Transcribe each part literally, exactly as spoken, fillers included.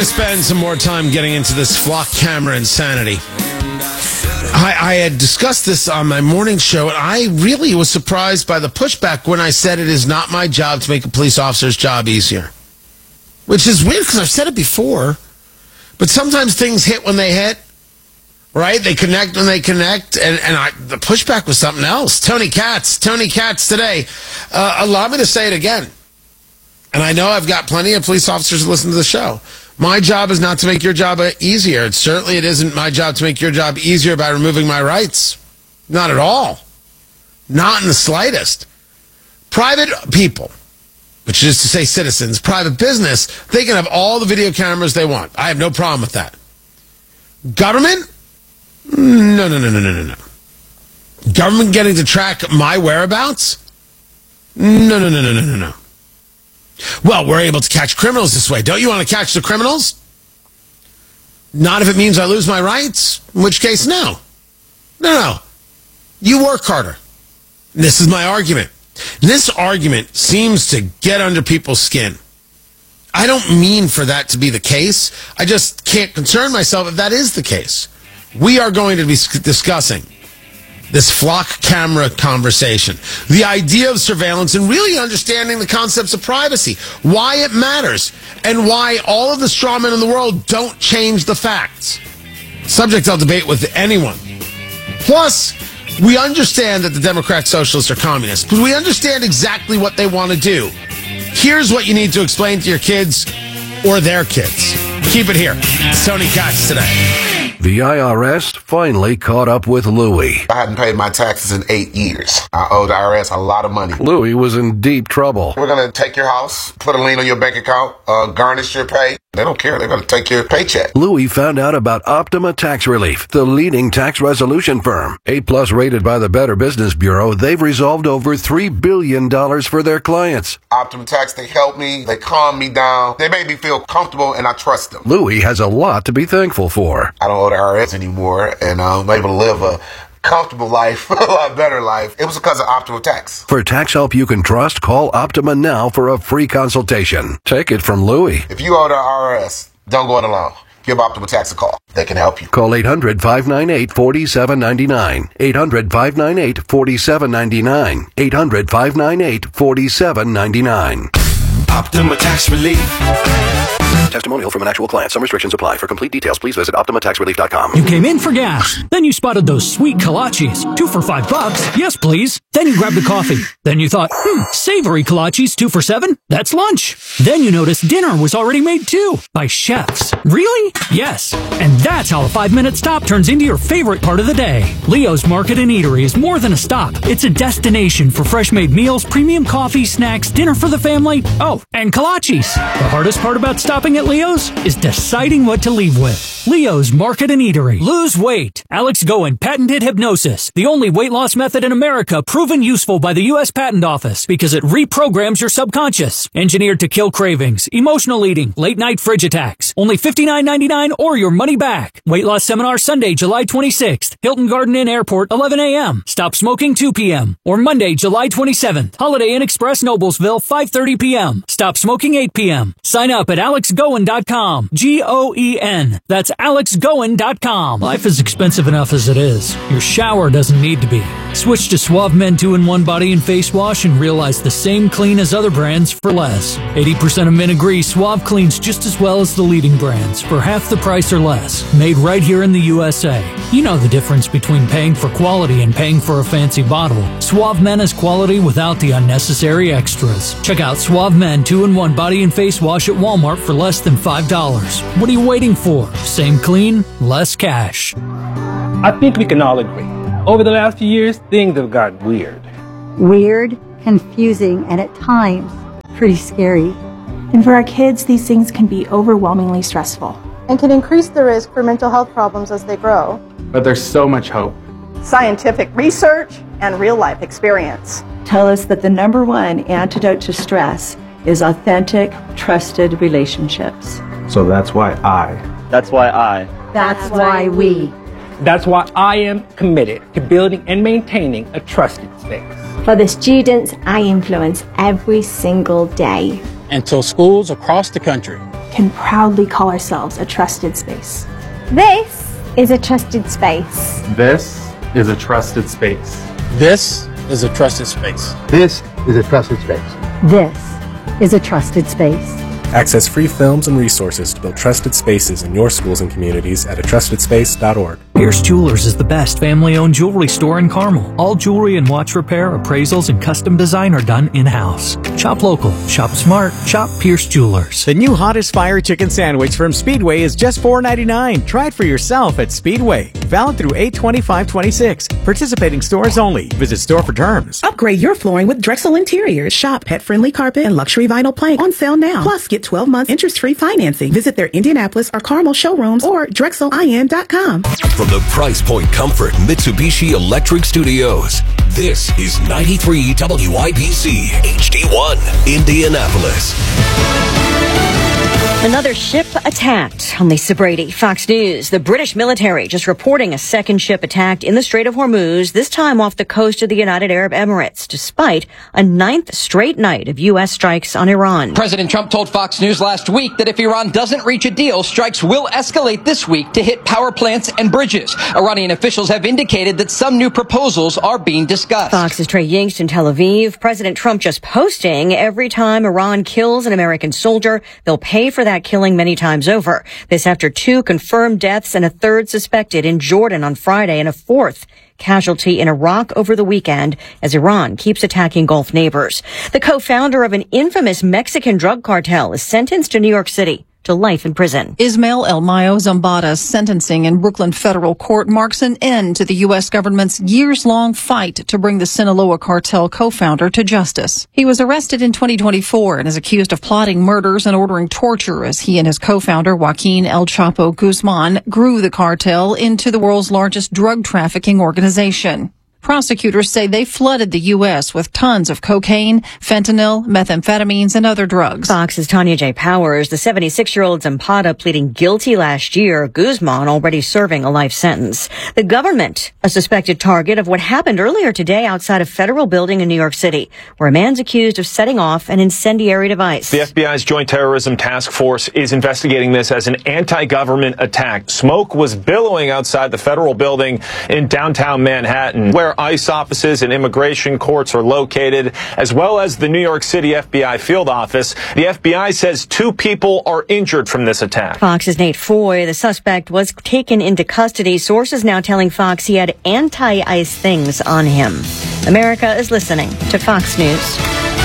to spend some more time getting into this flock camera insanity. I, I had discussed this on my morning show, and I really was surprised by the pushback when I said it is not my job to make a police officer's job easier. Which is weird, because I've said it before. But sometimes things hit when they hit, right? They connect when they connect, and, and I, the pushback was something else. Tony Katz, Tony Katz today. Uh, allow me to say it again. And I know I've got plenty of police officers who listen to the show. My job is not to make your job easier. It, certainly it isn't my job to make your job easier by removing my rights. Not at all. Not in the slightest. Private people, which is to say citizens, private business, they can have all the video cameras they want. I have no problem with that. Government? No, no, no, no, no, no, no. Government getting to track my whereabouts? No, no, no, no, no, no, no. Well, we're able to catch criminals this way. Don't you want to catch the criminals? Not if it means I lose my rights, in which case, no. No, no. You work harder. This is my argument. This argument seems to get under people's skin. I don't mean for that to be the case. I just can't concern myself if that is the case. We are going to be discussing this flock camera conversation, the idea of surveillance, and really understanding the concepts of privacy, why it matters, and why all of the straw men in the world don't change the facts. Subject I'll debate with anyone. Plus, we understand that the Democrat Socialists are communists, because we understand exactly what they want to do. Here's what you need to explain to your kids or their kids. Keep it here. It's Tony Katz today. The I R S finally caught up with Louie. I hadn't paid my taxes in eight years. I owed the I R S a lot of money. Louie was in deep trouble. We're going to take your house, put a lien on your bank account, uh, garnish your pay. They don't care. They're going to take your paycheck. Louie found out about Optima Tax Relief, the leading tax resolution firm. A-plus rated by the Better Business Bureau, they've resolved over three billion dollars for their clients. Optima Tax, they help me. They calm me down. They make me feel comfortable, and I trust them. Louie has a lot to be thankful for. I don't owe the I R S anymore, and I'm able to live a comfortable life, a lot better life. It was because of Optima Tax. For tax help you can trust, call Optima now for a free consultation. Take it from Louie. If you owe the I R S, don't go it alone. Give Optima Tax a call. They can help you. Call eight hundred, five nine eight, four seven nine nine. eight hundred, five nine eight, four seven nine nine. eight hundred, five nine eight, four seven nine nine. Optima Tax Relief. Testimonial from an actual client. Some restrictions apply. For complete details, please visit Optima Tax Relief dot com. You came in for gas. Then you spotted those sweet kolaches. Two for five bucks. Yes, please. Then you grabbed a coffee. Then you thought, hmm, savory kolaches, two for seven? That's lunch. Then you noticed dinner was already made too. By chefs. Really? Yes. And that's how a five-minute stop turns into your favorite part of the day. Leo's Market and Eatery is more than a stop. It's a destination for fresh-made meals, premium coffee, snacks, dinner for the family. Oh, and kolaches. The hardest part about stopping at Leo's is deciding what to leave with. Leo's Market and Eatery. Lose weight. Alex Goen patented hypnosis, the only weight loss method in America proven useful by the U S Patent Office because it reprograms your subconscious. Engineered to kill cravings, emotional eating, late night fridge attacks. Only fifty-nine ninety-nine or your money back. Weight loss seminar Sunday, July twenty-sixth. Hilton Garden Inn Airport, eleven a.m. Stop smoking, two p.m. Or Monday, July twenty-seventh. Holiday Inn Express, Noblesville, five thirty p.m. Stop smoking, eight p.m. Sign up at alex goen dot com. G O E N. That's alex goen dot com. Life is expensive enough as it is. Your shower doesn't need to be. Switch to Suave Men two in one body and face wash and realize the same clean as other brands for less. eighty percent of men agree Suave cleans just as well as the leading brands for half the price or less. Made right here in the U S A. You know the difference between paying for quality and paying for a fancy bottle. Suave Men is quality without the unnecessary extras. Check out Suave Men two in one body and face wash at Walmart for less than five dollars. What are you waiting for? Same clean, less cash. I think we can all agree. Over the last few years, things have gotten weird. Weird, confusing, and at times, pretty scary. And for our kids, these things can be overwhelmingly stressful. And can increase the risk for mental health problems as they grow. But there's so much hope. Scientific research and real-life experience tell us that the number one antidote to stress is authentic, trusted relationships. So that's why I. That's why I. That's why we. That's why I am committed to building and maintaining a trusted space. For the students I influence every single day. until schools across the country can proudly call ourselves a trusted space. This is a trusted space. This is a trusted space. This is a trusted space. This is a trusted space. This is a trusted space. Access free films and resources to build trusted spaces in your schools and communities at a trusted space dot org. Pierce Jewelers is the best family-owned jewelry store in Carmel. All jewelry and watch repair, appraisals, and custom design are done in-house. Shop local, shop smart, shop Pierce Jewelers. The new hottest fire chicken sandwich from Speedway is just four ninety-nine. Try it for yourself at Speedway. Valid through eight twenty-five twenty-six. Participating stores only. Visit store for terms. Upgrade your flooring with Drexel Interiors. Shop pet-friendly carpet and luxury vinyl plank on sale now. Plus, get twelve months interest-free financing. Visit their Indianapolis or Carmel showrooms or drexel I N dot com. From the Price Point Comfort Mitsubishi Electric Studios, this is ninety-three W I B C H D one, Indianapolis. Another ship attacked. I'm Lisa Brady, Fox News. The British military just reporting a second ship attacked in the Strait of Hormuz, this time off the coast of the United Arab Emirates, despite a ninth straight night of U S strikes on Iran. President Trump told Fox News last week that if Iran doesn't reach a deal, strikes will escalate this week to hit power plants and bridges. Iranian officials have indicated that some new proposals are being discussed. Fox's Trey Yingst in Tel Aviv. President Trump just posting, every time Iran kills an American soldier, they'll pay for that killing many times over. This after two confirmed deaths and a third suspected in Jordan on Friday and a fourth casualty in Iraq over the weekend as Iran keeps attacking Gulf neighbors. The co-founder of an infamous Mexican drug cartel is sentenced to New York City to life in prison. Ismael El Mayo Zambada's sentencing in Brooklyn federal court marks an end to the U S government's years-long fight to bring the Sinaloa cartel co-founder to justice. He was arrested in twenty twenty-four and is accused of plotting murders and ordering torture as he and his co-founder Joaquin El Chapo Guzman grew the cartel into the world's largest drug trafficking organization. Prosecutors say they flooded the U S with tons of cocaine, fentanyl, methamphetamines, and other drugs. Fox's Tanya J. Powers, the seventy-six-year-old Zampada pleading guilty last year, Guzman already serving a life sentence. The government, a suspected target of what happened earlier today outside a federal building in New York City, where a man's accused of setting off an incendiary device. The F B I's Joint Terrorism Task Force is investigating this as an anti-government attack. Smoke was billowing outside the federal building in downtown Manhattan, where ICE offices and immigration courts are located, as well as the New York City F B I field office. The F B I says two people are injured from this attack. Fox's Nate Foy, the suspect, was taken into custody. Sources now telling Fox he had anti-ICE things on him. America is listening to Fox News.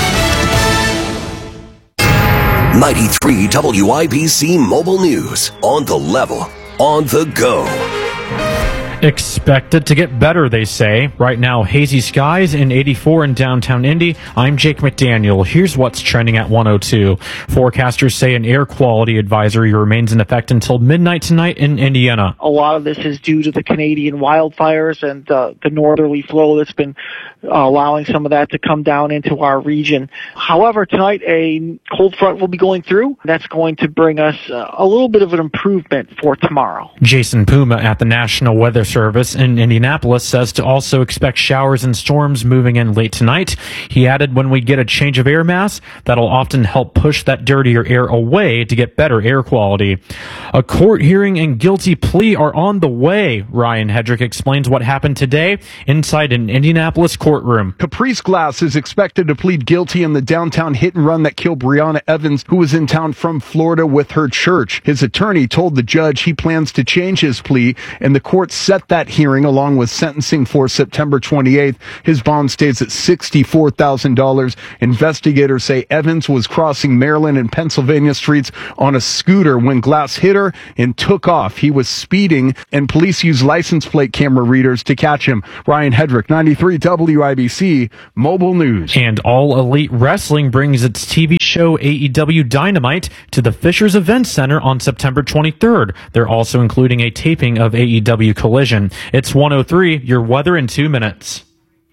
ninety-three W I B C Mobile News. On the level, on the go. Expect it to get better, they say. Right now, hazy skies in eighty-four in downtown Indy. I'm Jake McDaniel. Here's what's trending at one oh two. Forecasters say an air quality advisory remains in effect until midnight tonight in Indiana. A lot of this is due to the Canadian wildfires and uh, the northerly flow that's been uh, allowing some of that to come down into our region. However, tonight a cold front will be going through. That's going to bring us uh, a little bit of an improvement for tomorrow. Jason Puma at the National Weather Service in Indianapolis says to also expect showers and storms moving in late tonight. He added, when we get a change of air mass, that'll often help push that dirtier air away to get better air quality. A court hearing and guilty plea are on the way. Ryan Hedrick explains what happened today inside an Indianapolis courtroom. Caprice Glass is expected to plead guilty in the downtown hit and run that killed Breonna Evans, who was in town from Florida with her church. His attorney told the judge he plans to change his plea, and the court set that hearing along with sentencing for September twenty-eighth. His bond stays at sixty-four thousand dollars. Investigators say Evans was crossing Maryland and Pennsylvania streets on a scooter when Glass hit her and took off. He was speeding, and police used license plate camera readers to catch him. Ryan Hedrick, ninety-three W I B C Mobile News. And All Elite Wrestling brings its T V show A E W Dynamite to the Fishers Events Center on September twenty-third. They're also including a taping of A E W Collision. It's one oh three, your weather in two minutes.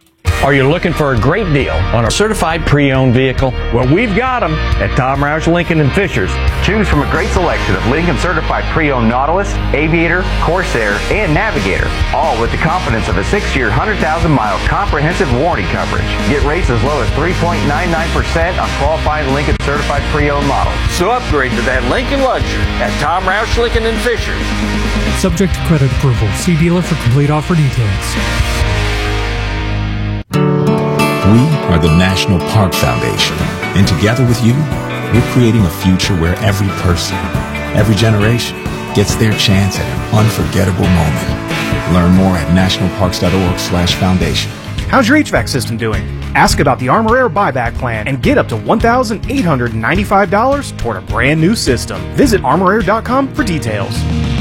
Are you looking for a great deal on a certified pre-owned vehicle? Well, we've got them at Tom Roush Lincoln and Fishers. Choose from a great selection of Lincoln certified pre-owned Nautilus, Aviator, Corsair, and Navigator, all with the confidence of a six-year, one hundred thousand mile comprehensive warranty coverage. Get rates as low as three point nine nine percent on qualified Lincoln certified pre-owned models. So upgrade to that Lincoln luxury at Tom Roush Lincoln and Fishers. Subject to credit approval. See dealer for complete offer details. We are the National Park Foundation, and together with you, we're creating a future where every person, every generation, gets their chance at an unforgettable moment. Learn more at nationalparks.org slash foundation. How's your H V A C system doing? Ask about the Armor Air buyback plan and get up to one thousand eight hundred ninety-five dollars toward a brand new system. Visit armor air dot com for details.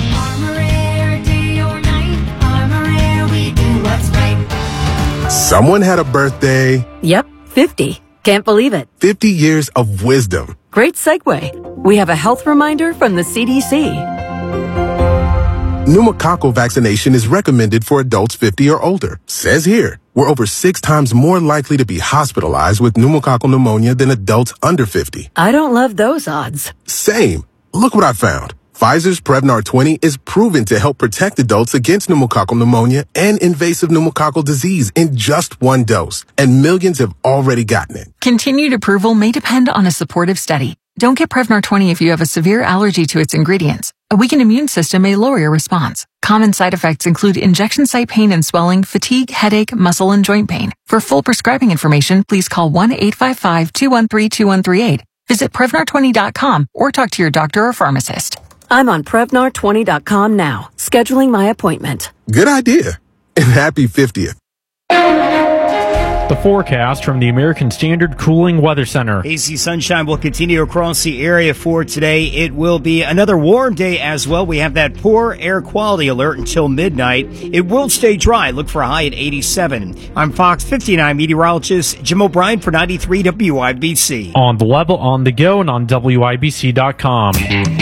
Someone had a birthday. Yep, fifty. Can't believe it. fifty years of wisdom. Great segue. We have a health reminder from the C D C. Pneumococcal vaccination is recommended for adults fifty or older. Says here, we're over six times more likely to be hospitalized with pneumococcal pneumonia than adults under fifty. I don't love those odds. Same. Look what I found. Pfizer's Prevnar twenty is proven to help protect adults against pneumococcal pneumonia and invasive pneumococcal disease in just one dose, and millions have already gotten it. Continued approval may depend on a supportive study. Don't get Prevnar twenty if you have a severe allergy to its ingredients. A weakened immune system may lower your response. Common side effects include injection site pain and swelling, fatigue, headache, muscle, and joint pain. For full prescribing information, please call one eight five five, two one three, two one three eight. Visit Prevnar twenty dot com or talk to your doctor or pharmacist. I'm on Prevnar twenty dot com now, scheduling my appointment. Good idea. And happy fiftieth. The forecast from the American Standard Cooling Weather Center. Hazy sunshine will continue across the area for today. It will be another warm day as well. We have that poor air quality alert until midnight. It will stay dry. Look for a high at eighty-seven. I'm Fox fifty-nine meteorologist Jim O'Brien for ninety-three W I B C. On the level, on the go, and on W I B C dot com.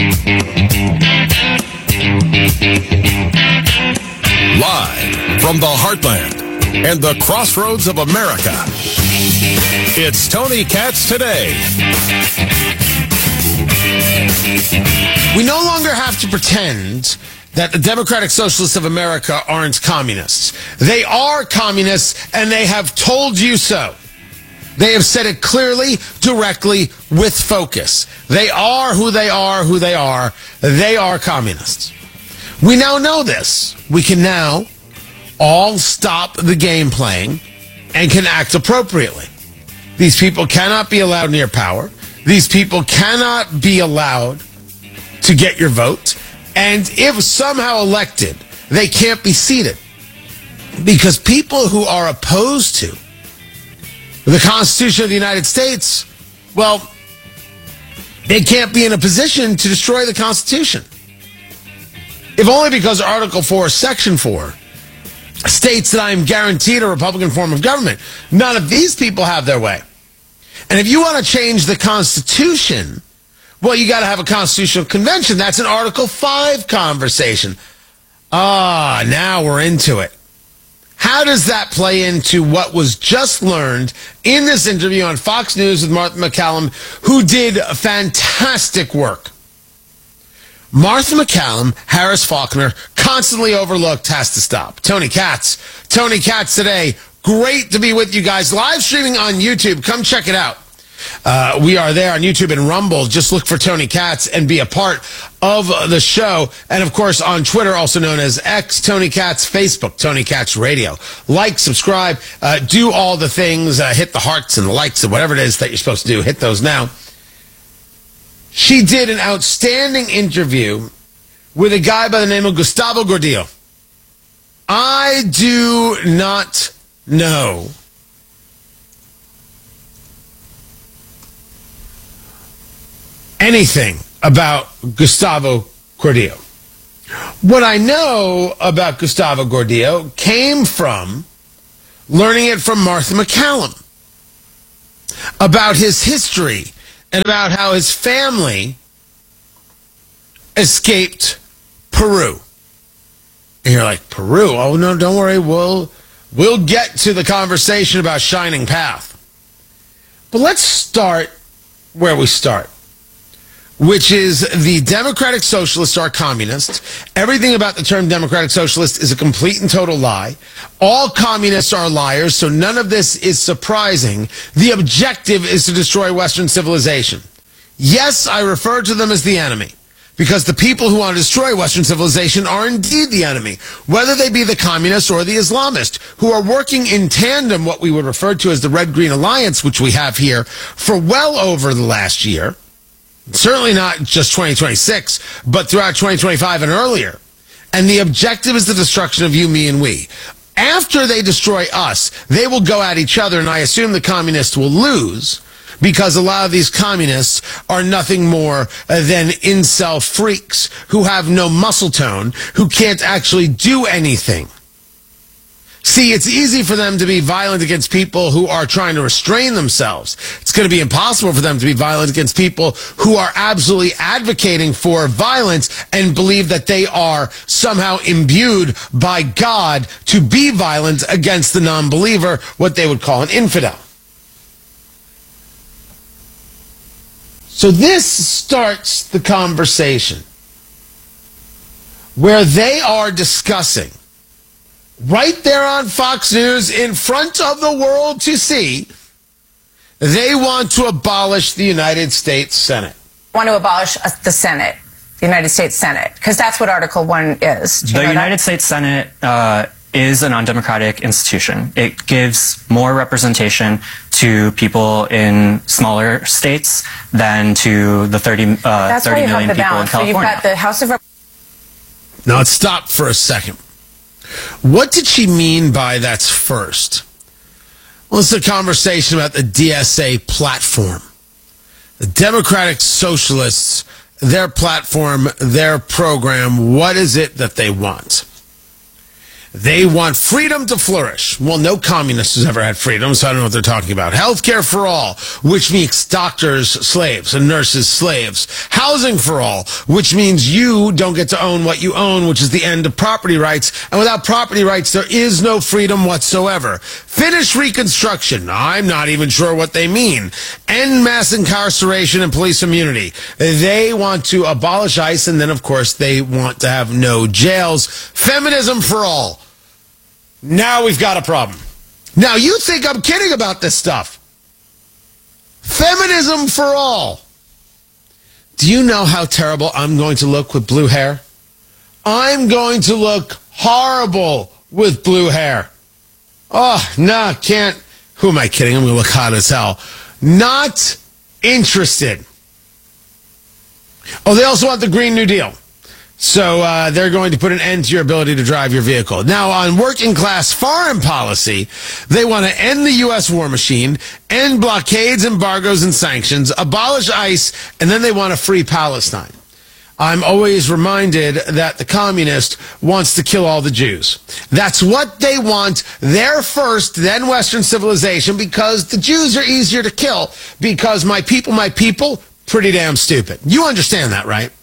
Live from the heartland and the crossroads of America, it's Tony Katz Today. We no longer have to pretend that the Democratic Socialists of America aren't communists. They are communists, and they have told you so. They have said it clearly, directly, with focus. They are who they are, who they are. They are communists. We now know this. We can now all stop the game playing and can act appropriately. These people cannot be allowed near power. These people cannot be allowed to get your vote. And if somehow elected, they can't be seated. Because people who are opposed to the Constitution of the United States, well, they can't be in a position to destroy the Constitution. If only because Article four, Section four states that I am guaranteed a Republican form of government. None of these people have their way. And if you want to change the Constitution, well, you got to have a constitutional convention. That's an Article five conversation. Ah, now we're into it. How does that play into what was just learned in this interview on Fox News with Martha MacCallum, who did fantastic work? Martha MacCallum, Harris Faulkner, constantly overlooked, has to stop. Tony Katz. Tony Katz Today. Great to be with you guys. Live streaming on YouTube. Come check it out. Uh, we are there on YouTube and Rumble. Just look for Tony Katz and be a part of the show. And, of course, on Twitter, also known as X, Tony Katz, Facebook, Tony Katz Radio. Like, subscribe, uh, do all the things, uh, hit the hearts and the likes and whatever it is that you're supposed to do. Hit those now. She did an outstanding interview with a guy by the name of Gustavo Gordillo. I do not know anything about Gustavo Gordillo. What I know about Gustavo Gordillo came from learning it from Martha MacCallum about his history and about how his family escaped Peru. And you're like, Peru? Oh, no, don't worry. We'll, We'll get to the conversation about Shining Path. But let's start where we start, which is the Democratic Socialists are communists. Everything about the term Democratic Socialist is a complete and total lie. All communists are liars, so none of this is surprising. The objective is to destroy Western civilization. Yes, I refer to them as the enemy, because the people who want to destroy Western civilization are indeed the enemy, whether they be the communists or the Islamists, who are working in tandem, what we would refer to as the Red-Green Alliance, which we have here for well over the last year. Certainly not just twenty twenty-six, but throughout twenty twenty-five and earlier. And the objective is the destruction of you, me, and we. After they destroy us, they will go at each other, and I assume the communists will lose, because a lot of these communists are nothing more than incel freaks who have no muscle tone, who can't actually do anything. See, it's easy for them to be violent against people who are trying to restrain themselves. It's going to be impossible for them to be violent against people who are absolutely advocating for violence and believe that they are somehow imbued by God to be violent against the non-believer, what they would call an infidel. So this starts the conversation where they are discussing right there on Fox News in front of the world to see, they want to abolish the United States Senate. Want to abolish the Senate, the United States Senate, because that's what Article one is. The United that? States Senate uh, is an undemocratic institution. It gives more representation to people in smaller states than to the thirty, uh, that's thirty million the people balance. in California. So you've got the House of Rep- Now, let's stop for a second. What did she mean by that's first? Well, it's a conversation about the D S A platform. The Democratic Socialists, their platform, their program, what is it that they want? They want freedom to flourish. Well, no communist has ever had freedom, so I don't know what they're talking about. Healthcare for all, which means doctors slaves and nurses slaves. Housing for all, which means you don't get to own what you own, which is the end of property rights. And without property rights, there is no freedom whatsoever. Finish Reconstruction. I'm not even sure what they mean. End mass incarceration and police immunity. They want to abolish ICE, and then, of course, they want to have no jails. Feminism for all. Now we've got a problem. Now you think I'm kidding about this stuff. Feminism for all. Do you know how terrible I'm going to look with blue hair? I'm going to look horrible with blue hair. Oh, no, can't. Who am I kidding? I'm going to look hot as hell. Not interested. Oh, they also want the Green New Deal. So uh, they're going to put an end to your ability to drive your vehicle. Now, on working class foreign policy, they want to end the U S war machine, end blockades, embargoes, and sanctions, abolish ICE, and then they want to free Palestine. I'm always reminded that the communist wants to kill all the Jews. That's what they want. They're first, then Western civilization, because the Jews are easier to kill, because my people, my people, pretty damn stupid. You understand that, right?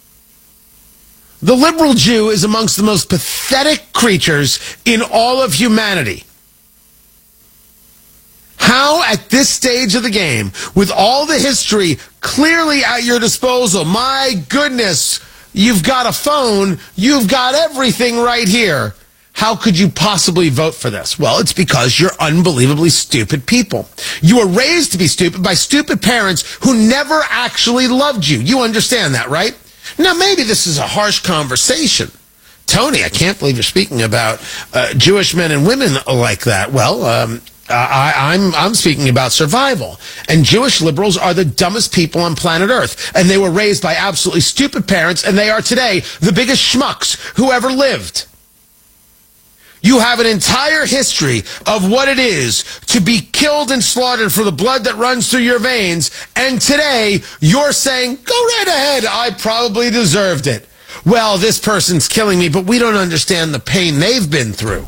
The liberal Jew is amongst the most pathetic creatures in all of humanity. How, at this stage of the game, with all the history clearly at your disposal, my goodness, you've got a phone, you've got everything right here. How could you possibly vote for this? Well, it's because you're unbelievably stupid people. You were raised to be stupid by stupid parents who never actually loved you. You understand that, right? Now, maybe this is a harsh conversation. Tony, I can't believe you're speaking about uh, Jewish men and women like that. Well, um, I, I'm, I'm speaking about survival. And Jewish liberals are the dumbest people on planet Earth. And they were raised by absolutely stupid parents, and they are today the biggest schmucks who ever lived. You have an entire history of what it is to be killed and slaughtered for the blood that runs through your veins, and today you're saying, go right ahead, I probably deserved it. Well, this person's killing me, but we don't understand the pain they've been through.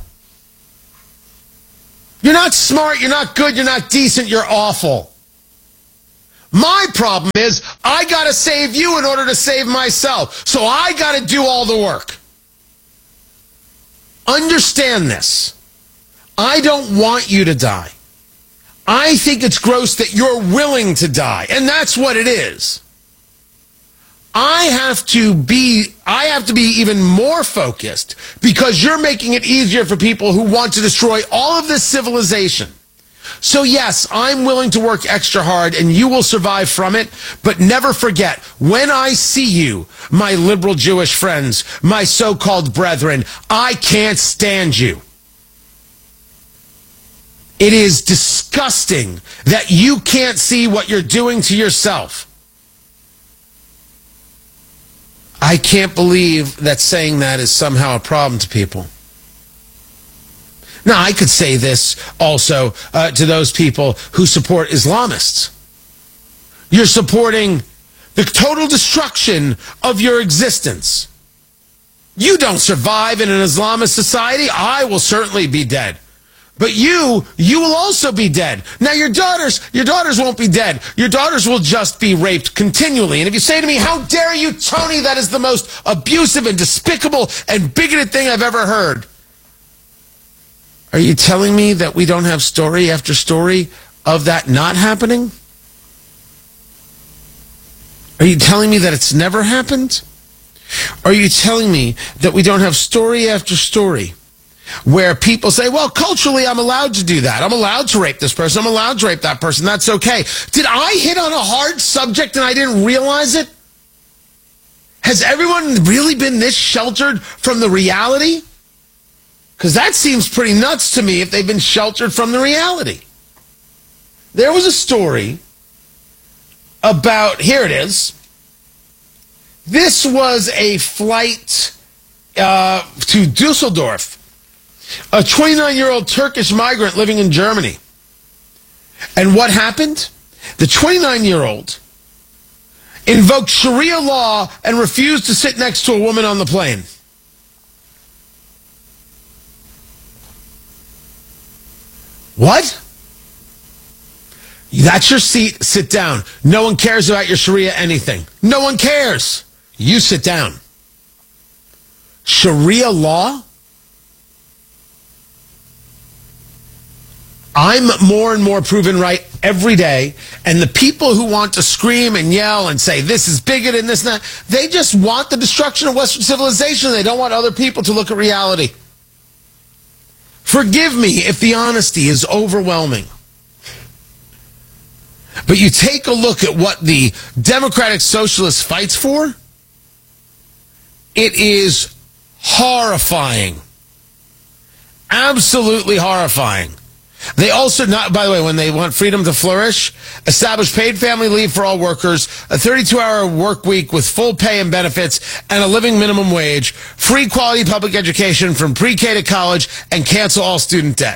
You're not smart, you're not good, you're not decent, you're awful. My problem is, I gotta save you in order to save myself, so I gotta do all the work. Understand this. I don't want you to die. I think it's gross that you're willing to die, and that's what it is. I have to be I have to be even more focused because you're making it easier for people who want to destroy all of this civilization. So yes, I'm willing to work extra hard and you will survive from it, but never forget, when I see you, my liberal Jewish friends, my so-called brethren, I can't stand you. It is disgusting that you can't see what you're doing to yourself. I can't believe that saying that is somehow a problem to people. Now, I could say this also uh, to those people who support Islamists. You're supporting the total destruction of your existence. You don't survive in an Islamist society. I will certainly be dead. But you, you will also be dead. Now, your daughters, your daughters won't be dead. Your daughters will just be raped continually. And if you say to me, how dare you, Tony, that is the most abusive and despicable and bigoted thing I've ever heard. Are you telling me that we don't have story after story of that not happening? Are you telling me that it's never happened? Are you telling me that we don't have story after story where people say, well, culturally, I'm allowed to do that. I'm allowed to rape this person. I'm allowed to rape that person. That's okay. Did I hit on a hard subject and I didn't realize it? Has everyone really been this sheltered from the reality? Because that seems pretty nuts to me if they've been sheltered from the reality. There was a story about, here it is. This was a flight uh, to Dusseldorf. A twenty-nine-year-old Turkish migrant living in Germany. And what happened? The twenty-nine-year-old invoked Sharia law and refused to sit next to a woman on the plane. What? That's your seat. Sit down. No one cares about your Sharia anything. No one cares. You sit down. Sharia law? I'm more and more proven right every day, and the people who want to scream and yell and say this is bigot and this and that, they just want the destruction of Western civilization. They don't want other people to look at reality. Forgive me if the honesty is overwhelming. But you take a look at what the Democratic Socialist fights for, it is horrifying. Absolutely horrifying. They also, not, by the way, when they want freedom to flourish, establish paid family leave for all workers, a thirty-two hour work week with full pay and benefits, and a living minimum wage, free quality public education from pre-K to college, and cancel all student debt.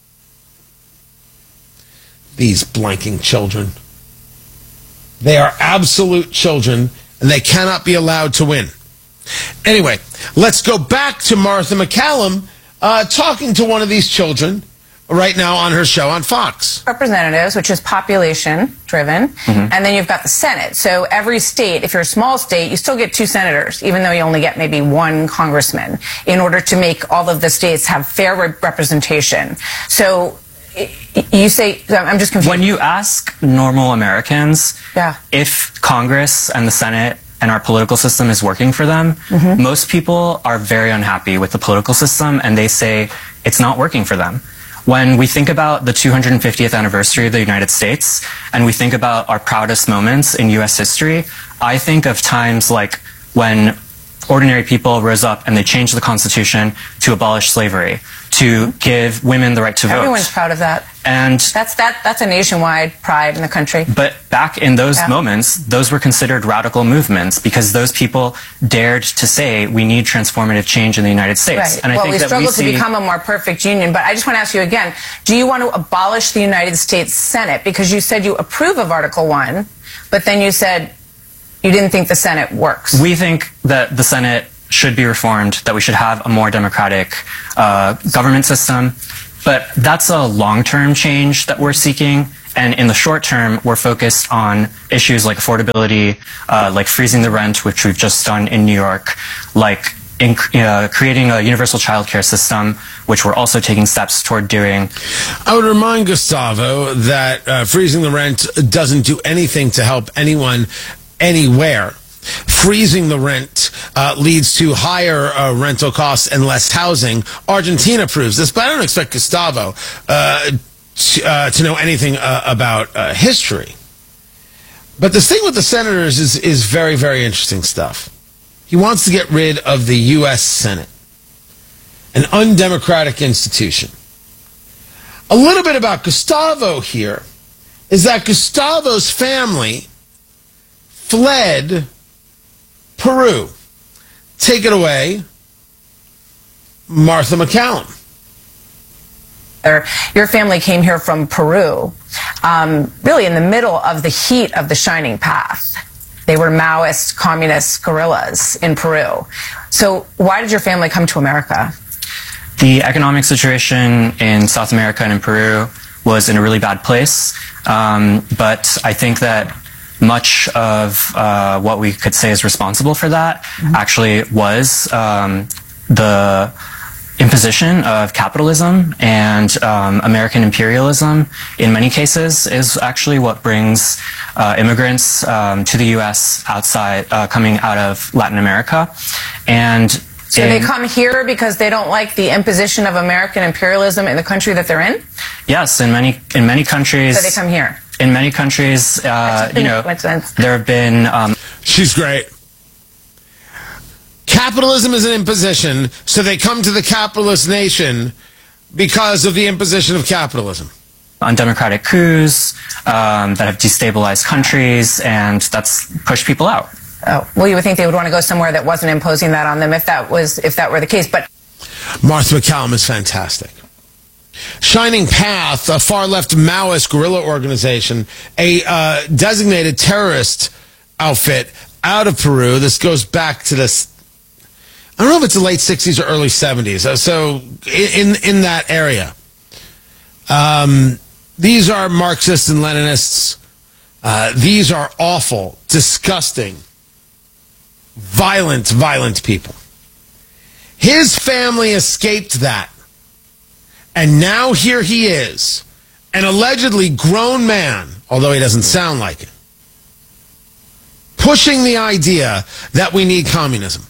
These blanking children. They are absolute children, and they cannot be allowed to win. Anyway, let's go back to Martha MacCallum uh, talking to one of these children right now on her show on Fox. Representatives, which is population driven, mm-hmm. and then you've got the Senate. So every state, if you're a small state, you still get two senators, even though you only get maybe one congressman, in order to make all of the states have fair re- representation. So you say, I'm just confused. When you ask normal Americans yeah. if Congress and the Senate and our political system is working for them, mm-hmm. most people are very unhappy with the political system, and they say it's not working for them. When we think about the two hundred fiftieth anniversary of the United States, and we think about our proudest moments in U S history, I think of times like when ordinary people rose up and they changed the Constitution to abolish slavery, to give women the right to vote. Everyone's proud of that. And that's that. That's a nationwide pride in the country. But back in those yeah. moments, those were considered radical movements because those people dared to say we need transformative change in the United States. Right. And I well, think we that struggle we see... to become a more perfect union. But I just want to ask you again: do you want to abolish the United States Senate? Because you said you approve of Article One, but then you said you didn't think the Senate works. We think that the Senate should be reformed, that we should have a more democratic uh, government system. But that's a long-term change that we're seeking. And in the short term, we're focused on issues like affordability, uh, like freezing the rent, which we've just done in New York, like in uh, creating a universal child care system, which we're also taking steps toward doing. I would remind Gustavo that uh, freezing the rent doesn't do anything to help anyone anywhere. Freezing the rent uh, leads to higher uh, rental costs and less housing. Argentina proves this, but I don't expect Gustavo uh, to, uh, to know anything uh, about uh, history. But this thing with the senators is, is very, very interesting stuff. He wants to get rid of the U S Senate, an undemocratic institution. A little bit about Gustavo here is that Gustavo's family fled Peru. Take it away, Martha McCallum. Your family came here from Peru, um, really in the middle of the heat of the Shining Path. They were Maoist, communist guerrillas in Peru. So why did your family come to America? The economic situation in South America and in Peru was in a really bad place, um, but I think that much of uh, what we could say is responsible for that mm-hmm. actually was um, the imposition of capitalism, and um, American imperialism in many cases is actually what brings uh, immigrants um, to the U S outside, uh, coming out of Latin America. And so in, they come here because they don't like the imposition of American imperialism in the country that they're in? Yes, in many in many countries. So they come here. In many countries, uh, you know, there have been. Um, She's great. Capitalism is an imposition, so they come to the capitalist nation because of the imposition of capitalism. Undemocratic coups um, that have destabilized countries, and that's pushed people out. Oh, well, you would think they would want to go somewhere that wasn't imposing that on them if that was if that were the case. But Martha McCallum is fantastic. Shining Path, a far-left Maoist guerrilla organization, a uh, designated terrorist outfit out of Peru. This goes back to this. I don't know if it's the late sixties or early seventies. Uh, so in in that area, um, these are Marxists and Leninists. Uh, these are awful, disgusting, violent, violent people. His family escaped that. And now here he is, an allegedly grown man, although he doesn't sound like it, pushing the idea that we need communism.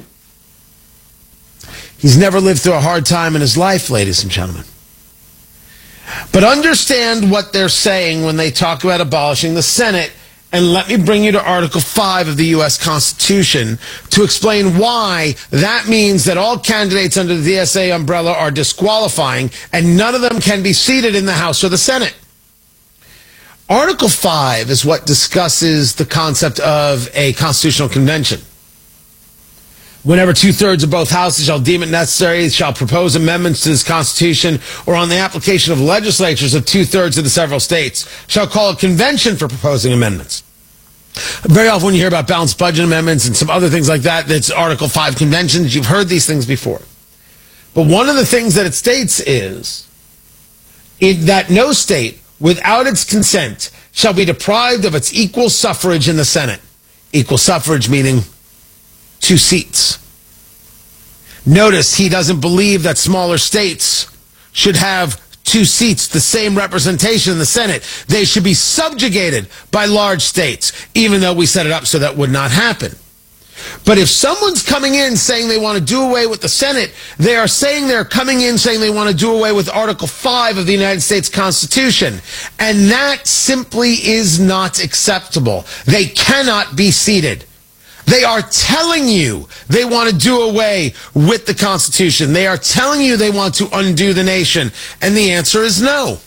He's never lived through a hard time in his life, ladies and gentlemen. But understand what they're saying when they talk about abolishing the Senate. And let me bring you to Article five of the U S Constitution to explain why that means that all candidates under the D S A umbrella are disqualifying and none of them can be seated in the House or the Senate. Article five is what discusses the concept of a constitutional convention. Whenever two-thirds of both houses shall deem it necessary, shall propose amendments to this Constitution, or on the application of legislatures of two-thirds of the several states, shall call a convention for proposing amendments. Very often when you hear about balanced budget amendments and some other things like that, that's Article five conventions. You've heard these things before. But one of the things that it states is it, that no state, without its consent, shall be deprived of its equal suffrage in the Senate. Equal suffrage meaning two seats. Notice he doesn't believe that smaller states should have two seats, the same representation in the Senate. They should be subjugated by large states, even though we set it up so that would not happen. But if someone's coming in saying they want to do away with the Senate, they are saying they're coming in saying they want to do away with Article five of the United States Constitution. And that simply is not acceptable. They cannot be seated. They are telling you they want to do away with the Constitution. They are telling you they want to undo the nation. And the answer is no.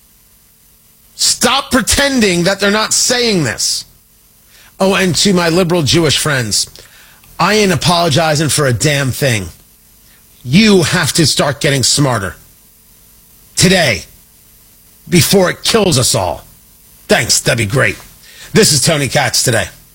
Stop pretending that they're not saying this. Oh, and to my liberal Jewish friends, I ain't apologizing for a damn thing. You have to start getting smarter. Today. Before it kills us all. Thanks, that'd be great. This is Tony Katz Today.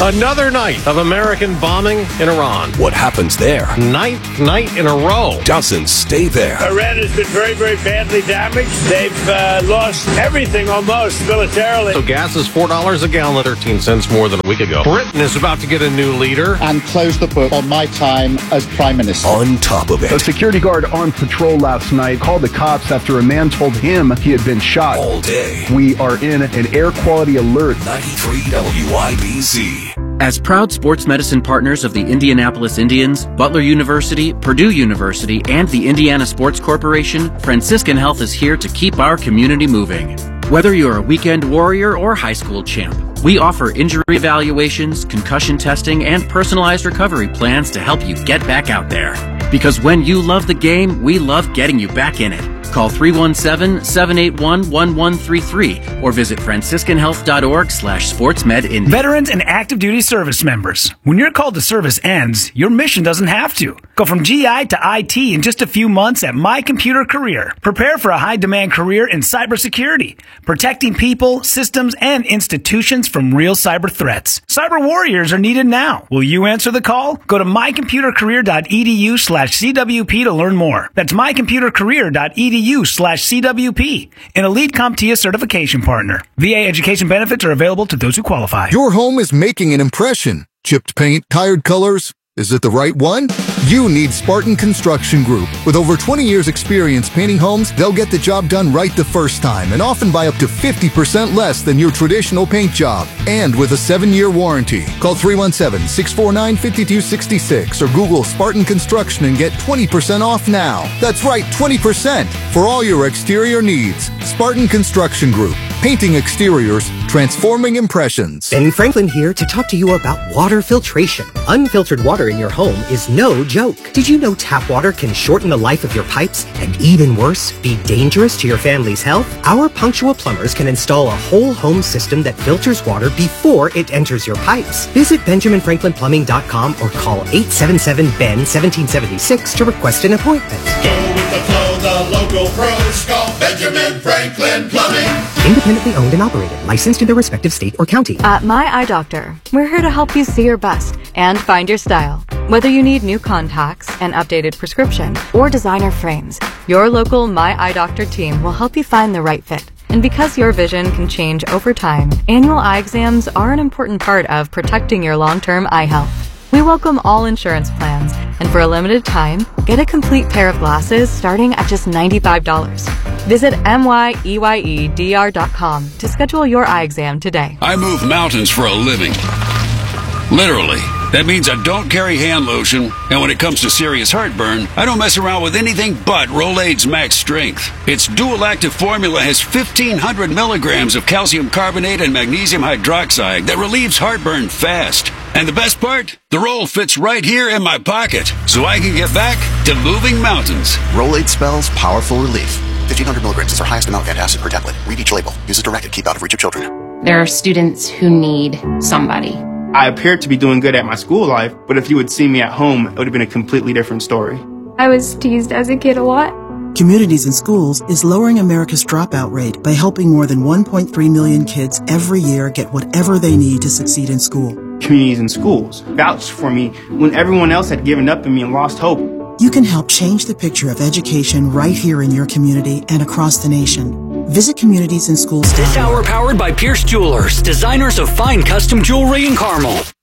Another night of American bombing in Iran. What happens there? Ninth night in a row. Doesn't stay there. Iran has been very, very badly damaged. They've uh, lost everything almost militarily. So gas is four dollars a gallon, thirteen cents more than a week ago. Britain is about to get a new leader. And close the book on my time as Prime Minister. On top of it. A security guard on patrol last night called the cops after a man told him he had been shot. All day. We are in an air quality alert. ninety-three W I B C. As proud sports medicine partners of the Indianapolis Indians, Butler University, Purdue University, and the Indiana Sports Corporation, Franciscan Health is here to keep our community moving. Whether you're a weekend warrior or high school champ, we offer injury evaluations, concussion testing, and personalized recovery plans to help you get back out there. Because when you love the game, we love getting you back in it. Call three one seven, seven eight one, one one three three or visit franciscan health dot org slash sportsmedindy. Veterans and active duty service members, when your call to service ends, your mission doesn't have to. Go from G I to I T in just a few months at My Computer Career. Prepare for a high-demand career in cybersecurity, protecting people, systems, and institutions from real cyber threats. Cyber warriors are needed now. Will you answer the call? Go to my computer career dot e d u slash c w p to learn more. That's my computer career dot e d u slash c w p, an elite CompTIA certification partner. V A education benefits are available to those who qualify. Your home is making an impression. Chipped paint, tired colors. Is it the right one? You need Spartan Construction Group. With over twenty years experience painting homes, they'll get the job done right the first time and often by up to fifty percent less than your traditional paint job. And with a seven-year warranty. Call three one seven, six four nine, five two six six or Google Spartan Construction and get twenty percent off now. That's right, twenty percent for all your exterior needs. Spartan Construction Group. Painting exteriors, transforming impressions. Ben Franklin here to talk to you about water filtration. Unfiltered water in your home is no joke. Did you know tap water can shorten the life of your pipes and, even worse, be dangerous to your family's health? Our punctual plumbers can install a whole home system that filters water before it enters your pipes. Visit benjamin franklin plumbing dot com or call eight seven seven B E N one seven seven six to request an appointment. Go with the flow, the local pros call Benjamin Franklin Plumbing. Independently owned and operated, licensed in their respective state or county. At My Eye Doctor, we're here to help you see your best and find your style. Whether you need new contacts, an updated prescription, or designer frames, your local My Eye Doctor team will help you find the right fit. And because your vision can change over time, annual eye exams are an important part of protecting your long-term eye health. We welcome all insurance plans, and for a limited time, get a complete pair of glasses starting at just ninety-five dollars. Visit M Y E Y E D R dot com to schedule your eye exam today. I move mountains for a living. Literally. That means I don't carry hand lotion, and when it comes to serious heartburn, I don't mess around with anything but Rolaids Max Strength. Its dual-active formula has fifteen hundred milligrams of calcium carbonate and magnesium hydroxide that relieves heartburn fast. And the best part? The roll fits right here in my pocket, so I can get back to moving mountains. Rolaids spells powerful relief. fifteen hundred milligrams is our highest amount of antacid per tablet. Read each label. Use as directed. Keep out of reach of children. There are students who need somebody. I appeared to be doing good at my school life, but if you would see me at home, it would have been a completely different story. I was teased as a kid a lot. Communities in Schools is lowering America's dropout rate by helping more than one point three million kids every year get whatever they need to succeed in school. Communities in Schools vouched for me when everyone else had given up on me and lost hope. You can help change the picture of education right here in your community and across the nation. Visit Communities in Schools. This hour powered by Pierce Jewelers, designers of fine custom jewelry in Carmel.